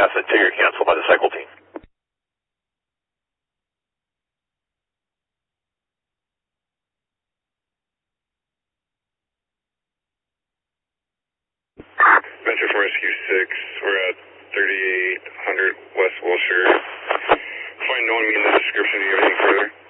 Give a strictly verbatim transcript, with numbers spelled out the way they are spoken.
pass until you're canceled by the cycle team. Venture for Rescue six, we're at thirty-eight hundred West Wilshire. Find no one me in the description. Do you have anything further?